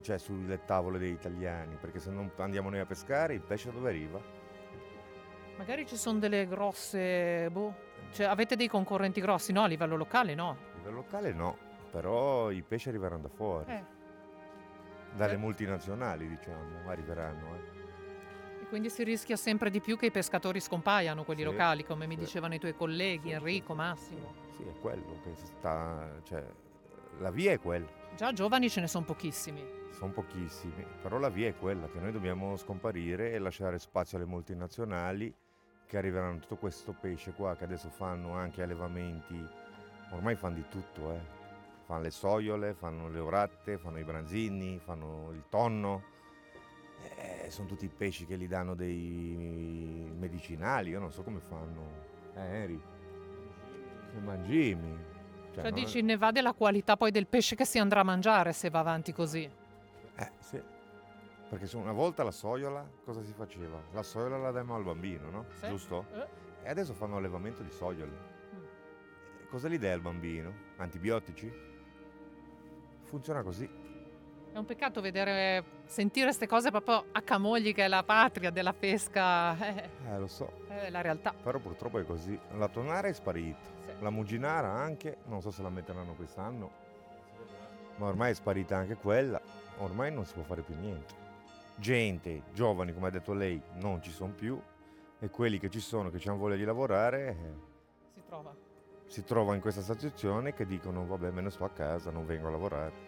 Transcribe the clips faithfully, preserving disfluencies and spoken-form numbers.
cioè sulle tavole degli italiani, perché se non andiamo noi a pescare, il pesce da dove arriva? Magari ci sono delle grosse, boh, cioè avete dei concorrenti grossi, no? A livello locale, no? A livello locale no, però i pesci arriveranno da fuori, Eh, dalle eh, multinazionali diciamo, arriveranno. Eh. e quindi si rischia sempre di più che i pescatori scompaiano, quelli Sì, locali, come mi sì, dicevano i tuoi colleghi, sì, sì, Enrico, sì, sì, Massimo. sì, è quello che si sta, cioè la via è quella, Già giovani ce ne sono pochissimi. sono pochissimi, però la via è quella, che noi dobbiamo scomparire e lasciare spazio alle multinazionali che arriveranno tutto questo pesce qua, che adesso fanno anche allevamenti, ormai fanno di tutto, eh. Fanno le soiole, fanno le oratte, fanno i branzini, fanno il tonno. Eh, sono tutti pesci che gli danno dei medicinali, io non so come fanno. Eh, Henry, i mangimi. Cioè, Cioè non dici, ne va della qualità poi del pesce che si andrà a mangiare se va avanti così. Eh, sì. Perché se una volta la soiola, cosa si faceva? La soiola la diamo al bambino, no? Sì? Giusto? Eh? E adesso fanno allevamento di soiole. Mm. E cosa gli dai al bambino? Antibiotici? Funziona così. È un peccato vedere, sentire queste cose proprio a Camogli, che è la patria della pesca. Eh, Eh, lo so. è la realtà. Però purtroppo è così. La tonara è sparita. Sì. La muginara anche, non so se la metteranno quest'anno, ma ormai è sparita anche quella. Ormai non si può fare più niente. Gente, giovani, come ha detto lei, non ci sono più. E quelli che ci sono, che hanno voglia di lavorare, eh, Si trova. si trovano in questa situazione che dicono vabbè me ne sto a casa, non vengo a lavorare.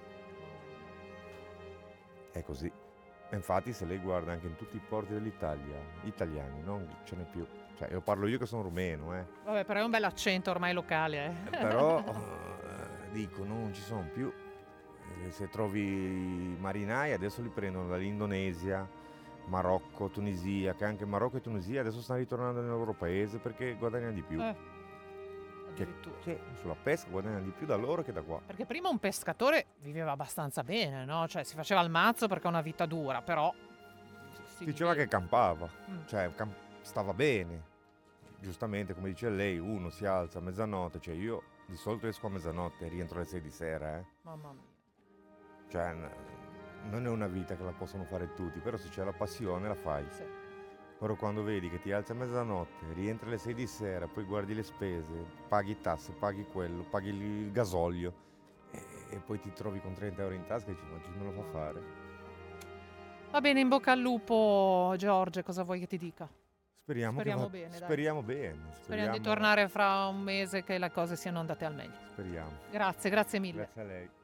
È così. E infatti se lei guarda anche in tutti i porti dell'Italia, italiani, non ce n'è più. Cioè, io parlo io che sono rumeno, eh. Vabbè, però è un bel accento ormai locale, Eh, eh. Però eh, dico, non ci sono più. Eh, se trovi marinai adesso li prendono dall'Indonesia, Marocco, Tunisia, che anche Marocco e Tunisia adesso stanno ritornando nel loro paese perché guadagnano di più. Eh, Che, addirittura. sì, sulla pesca guadagnano di più da loro che da qua. Perché prima un pescatore viveva abbastanza bene, no? Cioè si faceva il mazzo perché ha una vita dura, però si Diceva viveva. che campava, Mm. cioè cam- stava bene. Giustamente, come dice lei, uno si alza a mezzanotte, cioè io di solito esco a mezzanotte e rientro alle sei di sera, eh. Mamma mia. Cioè, n- non è una vita che la possono fare tutti, però se c'è la passione la fai. Sì. Però quando vedi che ti alzi a mezzanotte, rientri alle sei di sera, poi guardi le spese, paghi tasse, paghi quello, paghi il gasolio e, e poi ti trovi con trenta euro in tasca e dici ma chi me lo fa fare? Va bene, in bocca al lupo, Giorgio, cosa vuoi che ti dica? Speriamo, che Speriamo va- bene, dai. speriamo bene, Speriamo di speriamo, tornare fra un mese che le cose siano andate al meglio. speriamo. Grazie, grazie mille. Grazie a lei.